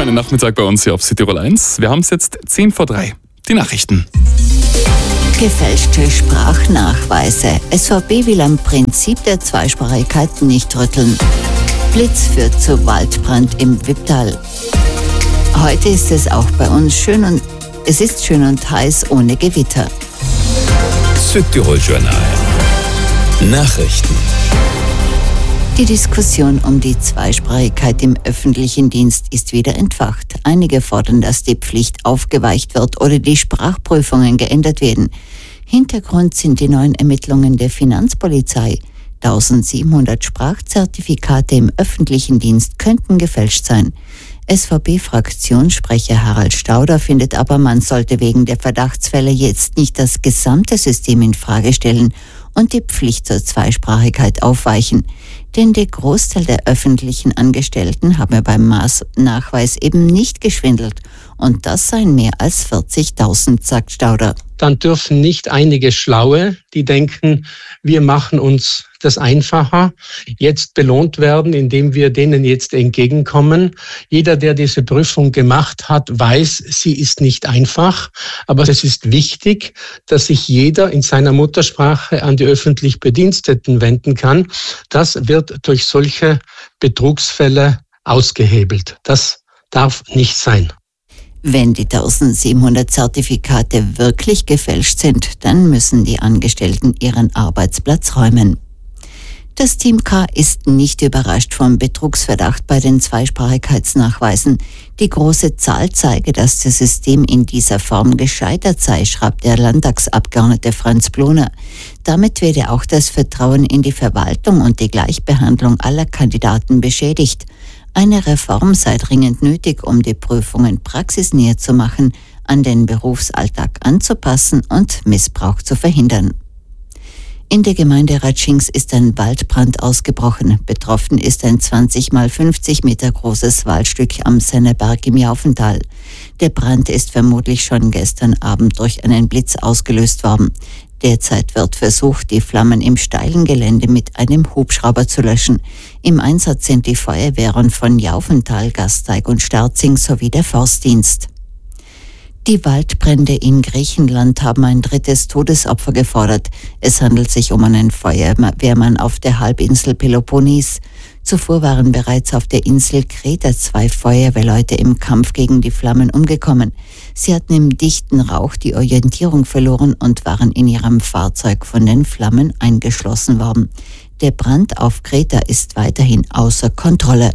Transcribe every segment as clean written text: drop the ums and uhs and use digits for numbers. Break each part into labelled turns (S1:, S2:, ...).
S1: schönen Nachmittag bei uns hier auf Südtirol 1. Wir haben es jetzt 2:10. Die Nachrichten.
S2: Gefälschte Sprachnachweise. SVP will am Prinzip der Zweisprachigkeit nicht rütteln. Blitz führt zu Waldbrand im Wipptal. Heute ist es auch bei uns schön und heiß ohne Gewitter.
S3: Südtirol Journal. Nachrichten.
S2: Die Diskussion um die Zweisprachigkeit im öffentlichen Dienst ist wieder entfacht. Einige fordern, dass die Pflicht aufgeweicht wird oder die Sprachprüfungen geändert werden. Hintergrund sind die neuen Ermittlungen der Finanzpolizei. 1700 Sprachzertifikate im öffentlichen Dienst könnten gefälscht sein. SVP-Fraktionssprecher Harald Stauder findet aber, man sollte wegen der Verdachtsfälle jetzt nicht das gesamte System in Frage stellen und die Pflicht zur Zweisprachigkeit aufweichen. Denn der Großteil der öffentlichen Angestellten habe beim Maßnachweis eben nicht geschwindelt. Und das seien mehr als 40.000, sagt Stauder.
S4: Dann dürfen nicht einige Schlaue, die denken, wir machen uns das einfacher, jetzt belohnt werden, indem wir denen jetzt entgegenkommen. Jeder, der diese Prüfung gemacht hat, weiß, sie ist nicht einfach. Aber es ist wichtig, dass sich jeder in seiner Muttersprache an die öffentlich Bediensteten wenden kann. Das wird durch solche Betrugsfälle ausgehebelt. Das darf nicht sein.
S2: Wenn die 1700 Zertifikate wirklich gefälscht sind, dann müssen die Angestellten ihren Arbeitsplatz räumen. Das Team K ist nicht überrascht vom Betrugsverdacht bei den Zweisprachigkeitsnachweisen. Die große Zahl zeige, dass das System in dieser Form gescheitert sei, schreibt der Landtagsabgeordnete Franz Bloner. Damit werde auch das Vertrauen in die Verwaltung und die Gleichbehandlung aller Kandidaten beschädigt. Eine Reform sei dringend nötig, um die Prüfungen praxisnäher zu machen, an den Berufsalltag anzupassen und Missbrauch zu verhindern. In der Gemeinde Ratschings ist ein Waldbrand ausgebrochen. Betroffen ist ein 20 mal 50 Meter großes Waldstück am Senneberg im Jaufental. Der Brand ist vermutlich schon gestern Abend durch einen Blitz ausgelöst worden. Derzeit wird versucht, die Flammen im steilen Gelände mit einem Hubschrauber zu löschen. Im Einsatz sind die Feuerwehren von Jaufental, Gasteig und Sterzing sowie der Forstdienst. Die Waldbrände in Griechenland haben ein drittes Todesopfer gefordert. Es handelt sich um einen Feuerwehrmann auf der Halbinsel Peloponnes. Zuvor waren bereits auf der Insel Kreta 2 Feuerwehrleute im Kampf gegen die Flammen umgekommen. Sie hatten im dichten Rauch die Orientierung verloren und waren in ihrem Fahrzeug von den Flammen eingeschlossen worden. Der Brand auf Kreta ist weiterhin außer Kontrolle.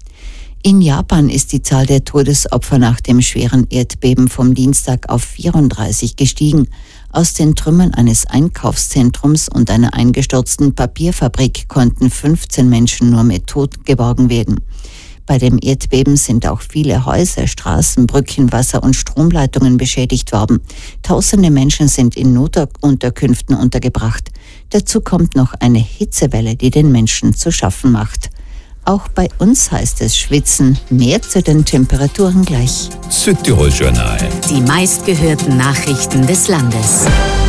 S2: In Japan ist die Zahl der Todesopfer nach dem schweren Erdbeben vom Dienstag auf 34 gestiegen. Aus den Trümmern eines Einkaufszentrums und einer eingestürzten Papierfabrik konnten 15 Menschen nur mit Tod geborgen werden. Bei dem Erdbeben sind auch viele Häuser, Straßen, Brücken, Wasser- und Stromleitungen beschädigt worden. Tausende Menschen sind in Notunterkünften untergebracht. Dazu kommt noch eine Hitzewelle, die den Menschen zu schaffen macht. Auch bei uns heißt es schwitzen. Mehr zu den Temperaturen gleich.
S3: Südtirol Journal.
S5: Die meistgehörten Nachrichten des Landes.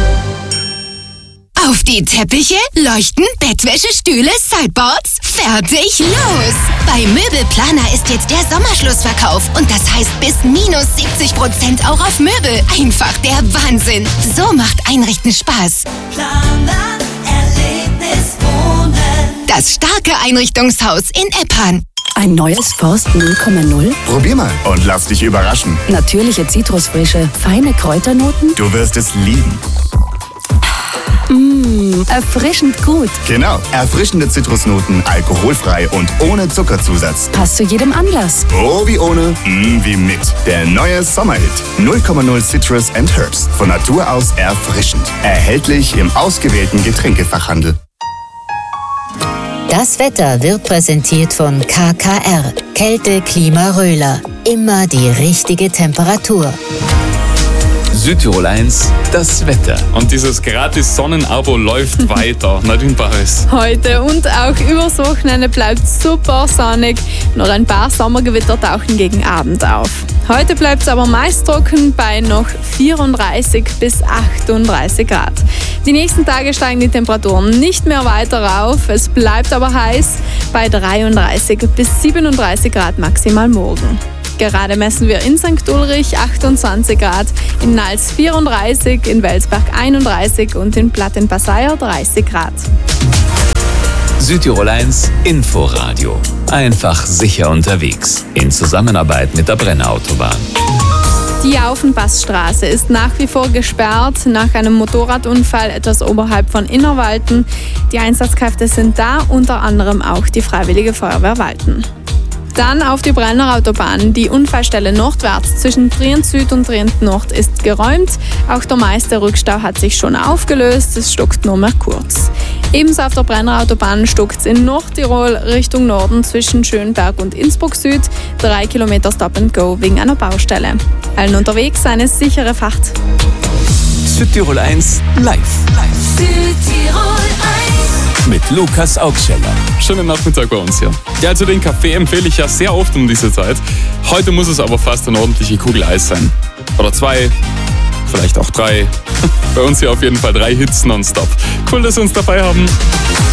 S6: Auf die Teppiche, Leuchten, Bettwäsche, Stühle, Sideboards, fertig, los! Bei Möbelplaner ist jetzt der Sommerschlussverkauf und das heißt bis minus 70% auch auf Möbel. Einfach der Wahnsinn. So macht Einrichten Spaß.
S7: Planer, Erlebnis wohnen.
S6: Das starke Einrichtungshaus in Eppan.
S8: Ein neues Forst 0,0?
S9: Probier mal und lass dich überraschen.
S8: Natürliche Zitrusfrische, feine Kräuternoten?
S9: Du wirst es lieben.
S8: Erfrischend gut.
S9: Genau, erfrischende Zitrusnoten, alkoholfrei und ohne Zuckerzusatz.
S8: Passt zu jedem Anlass.
S9: Oh, wie ohne, wie mit. Der neue Sommerhit. 0,0 Citrus and Herbs. Von Natur aus erfrischend. Erhältlich im ausgewählten Getränkefachhandel.
S5: Das Wetter wird präsentiert von KKR. Kälte, Klima, Röhler. Immer die richtige Temperatur.
S3: Südtirol 1, das Wetter.
S1: Und dieses gratis Sonnenabo läuft weiter. Nadine Barres.
S10: Heute und auch übers Wochenende bleibt super sonnig. Noch ein paar Sommergewitter tauchen gegen Abend auf. Heute bleibt es aber meist trocken bei noch 34 bis 38 Grad. Die nächsten Tage steigen die Temperaturen nicht mehr weiter rauf. Es bleibt aber heiß bei 33 bis 37 Grad maximal morgen. Gerade messen wir in St. Ulrich 28 Grad, in Nals 34, in Welsbach 31 und in Platt in Passeier 30 Grad.
S3: Südtirol 1 Inforadio. Einfach sicher unterwegs. In Zusammenarbeit mit der Brenner-Autobahn.
S10: Die Aufenpassstraße ist nach wie vor gesperrt nach einem Motorradunfall etwas oberhalb von Innerwalten. Die Einsatzkräfte sind da, unter anderem auch die Freiwillige Feuerwehr Walten. Dann auf die Brenner-Autobahn. Die Unfallstelle nordwärts zwischen Trient Süd und Trient Nord ist geräumt. Auch der meiste Rückstau hat sich schon aufgelöst. Es stockt nur mehr kurz. Ebenso auf der Brenner-Autobahn stockt es in Nordtirol Richtung Norden zwischen Schönberg und Innsbruck Süd. 3 Kilometer Stop and Go wegen einer Baustelle. Allen unterwegs eine sichere Fahrt.
S3: Südtirol 1 live.
S7: Südtirol 1.
S3: Mit Lukas Augsteller.
S1: Schönen Nachmittag bei uns hier. Ja, also den Kaffee empfehle ich ja sehr oft um diese Zeit. Heute muss es aber fast eine ordentliche Kugel Eis sein. Oder 2, vielleicht auch 3. Bei uns hier auf jeden Fall 3 Hits nonstop. Cool, dass Sie uns dabei haben.